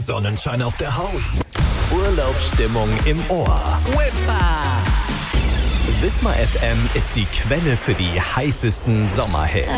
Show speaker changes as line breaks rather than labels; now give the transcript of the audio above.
Sonnenschein auf der Haut, Urlaubsstimmung im Ohr. Wismar FM ist die Quelle für die heißesten Sommerhits.